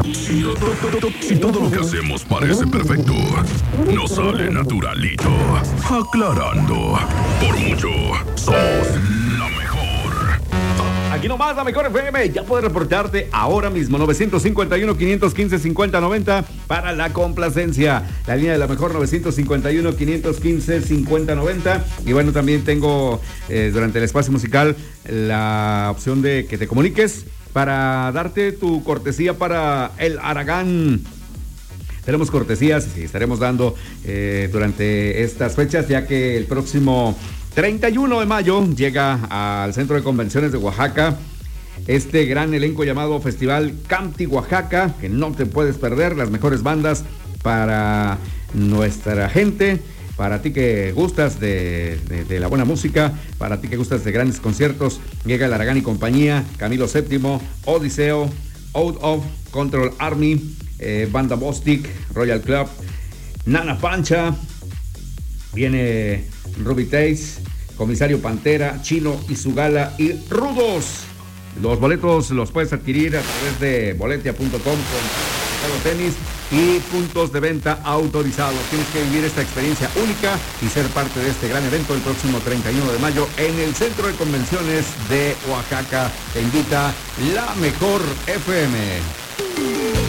Si todo lo que hacemos parece perfecto, nos sale naturalito. Aclarando, por mucho, somos la mejor. Aquí nomás, la mejor FM. Ya puedes reportarte ahora mismo. 951-515-5090 para la complacencia. La línea de la mejor, 951-515-5090. Y bueno, también tengo durante el espacio musical la opción de que te comuniques para darte tu cortesía para el Aragán. Tenemos cortesías y estaremos dando durante estas fechas, ya que el próximo 31 de mayo llega al Centro de Convenciones de Oaxaca este gran elenco llamado Festival Camti Oaxaca, que no te puedes perder, las mejores bandas para nuestra gente, para ti que gustas de la buena música, para ti que gustas de grandes conciertos. Llega el Aragán y compañía, Camilo VII, Odiseo, Out of Control Army, Banda Bostic, Royal Club, Nana Pancha, viene Ruby Taze, Comisario Pantera, Chino y su gala y Rudos. Los boletos los puedes adquirir a través de boletia.com con tenis y puntos de venta autorizados. Tienes que vivir esta experiencia única y ser parte de este gran evento el próximo 31 de mayo en el Centro de Convenciones de Oaxaca. Te invita la mejor FM.